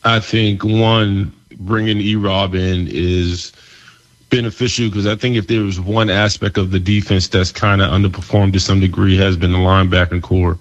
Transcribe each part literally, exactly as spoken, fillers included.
I think, one, bringing E-Rob in is beneficial because I think if there was one aspect of the defense that's kind of underperformed to some degree has been the linebacker core.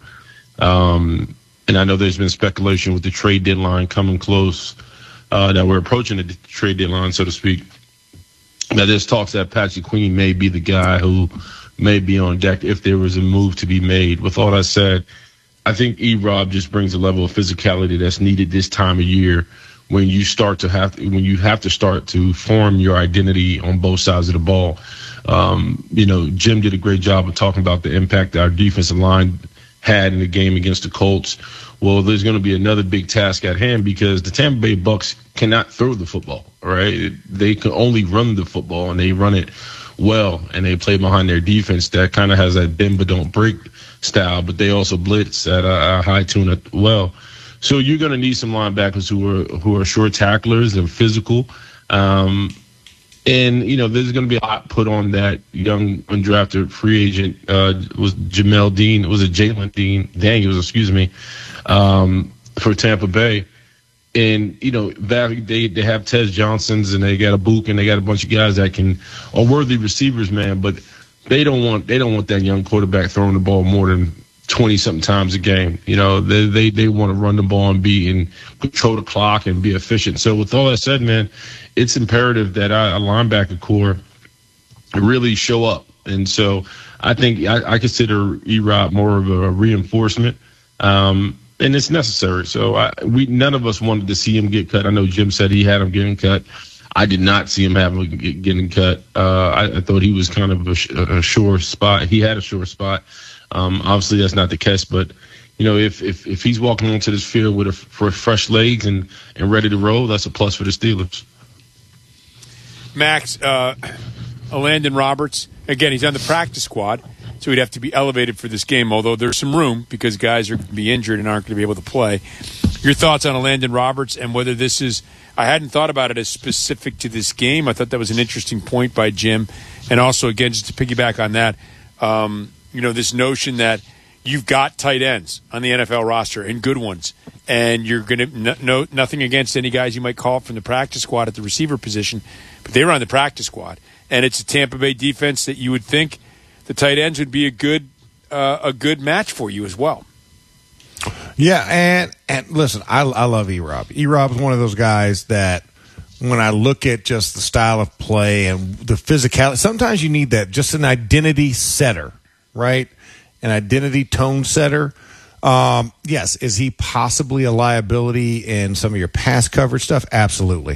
Um, and I know there's been speculation with the trade deadline coming close, uh, that we're approaching the trade deadline, so to speak. Now, there's talks that Patrick Queen may be the guy who may be on deck if there was a move to be made. With all that said, I think E-Rob just brings a level of physicality that's needed this time of year when you start to have to, when you have to start to form your identity on both sides of the ball. Um, you know, Jim did a great job of talking about the impact that our defensive line had in the game against the Colts. Well, there's going to be another big task at hand because the Tampa Bay Bucks cannot throw the football, right? They can only run the football, and they run it well, and they play behind their defense that kind of has that bend but don't break style, but they also blitz at a, a high tune as well. So you're going to need some linebackers who are who are short tacklers and physical. Um, and, you know, there's going to be a lot put on that young undrafted free agent, uh, was Jamel Dean, was it Jalen Dean? Daniels, excuse me, um, for Tampa Bay. And, you know, they they have Tez Johnsons and they got a Book and they got a bunch of guys that can are worthy receivers, man. But they don't want they don't want that young quarterback throwing the ball more than twenty something times a game. You know, they they, they want to run the ball and be and control the clock and be efficient. So with all that said, man, it's imperative that our, our linebacker core really show up. And so I think I, I consider E-Rob more of a reinforcement. Um, And it's necessary. So I, we none of us wanted to see him get cut. I know Jim said he had him getting cut. I did not see him having get, getting cut. Uh, I, I thought he was kind of a, a sure spot. He had a sure spot. Um, obviously, that's not the case. But you know, if if if he's walking onto this field with a, for fresh legs and and ready to roll, that's a plus for the Steelers. Max, uh, Landon Roberts again. He's on the practice squad. So he'd have to be elevated for this game, although there's some room because guys are going to be injured and aren't going to be able to play. Your thoughts on Landon Roberts and whether this is – I hadn't thought about it as specific to this game. I thought that was an interesting point by Jim. And also, again, just to piggyback on that, um, you know, this notion that you've got tight ends on the N F L roster and good ones, and you're going to no, – no, nothing against any guys you might call up from the practice squad at the receiver position, but they were on the practice squad. And it's a Tampa Bay defense that you would think – the tight ends would be a good uh, a good match for you as well. Yeah, and and listen, I, I love E-Rob. E-Rob is one of those guys that when I look at just the style of play and the physicality, sometimes you need that, just an identity setter, right? An identity tone setter. Um, yes, is he possibly a liability in some of your pass coverage stuff? Absolutely.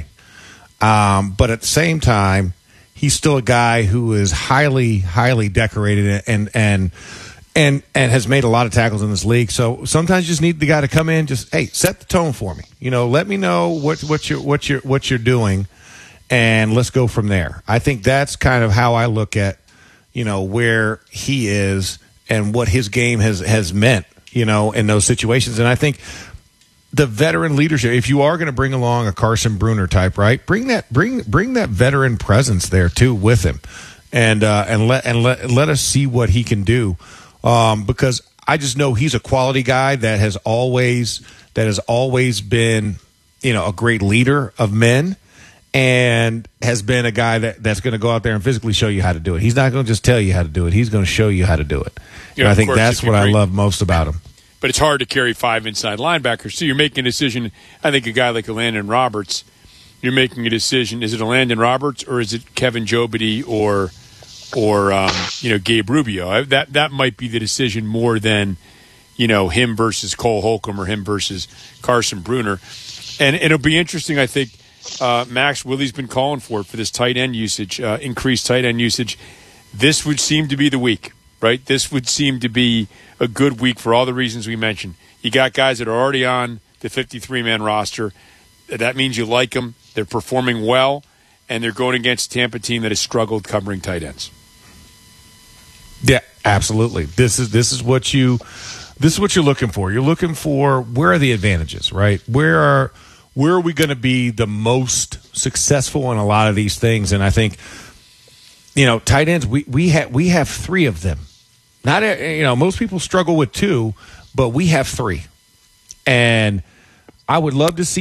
Um, but at the same time, he's still a guy who is highly, highly decorated and and and and has made a lot of tackles in this league. So sometimes you just need the guy to come in, just hey, set the tone for me. You know, let me know what what you're what you're what you're doing, and let's go from there. I think that's kind of how I look at, you know, where he is and what his game has has meant, you know, in those situations. And I think the veteran leadership, if you are going to bring along a Carson Bruner type, right, bring that bring bring that veteran presence there too with him, and uh, and let and let let us see what he can do, um, because I just know he's a quality guy that has always that has always been, you know, a great leader of men, and has been a guy that, that's going to go out there and physically show you how to do it. He's not going to just tell you how to do it; he's going to show you how to do it. Yeah, and I think that's what I love most about him. But it's hard to carry five inside linebackers. So you're making a decision. I think a guy like a Landon Roberts, you're making a decision. Is it a Landon Roberts or is it Kevin Jobity or or um, you know, Gabe Rubio? That that might be the decision more than, you know, him versus Cole Holcomb or him versus Carson Bruner. And it'll be interesting. I think uh, Max Willie's been calling for it for this tight end usage, uh, increased tight end usage. This would seem to be the week. Right, this would seem to be a good week for all the reasons we mentioned. You got guys that are already on the fifty-three man roster. That means you like them. They're performing well, and they're going against a Tampa team that has struggled covering tight ends. Yeah, absolutely. This is this is what you this is what you're looking for. You're looking for where are the advantages, right? Where are where are we going to be the most successful in a lot of these things? And I think, you know, tight ends, we we have we have three of them. Not, you know, most people struggle with two, but we have three. And I would love to see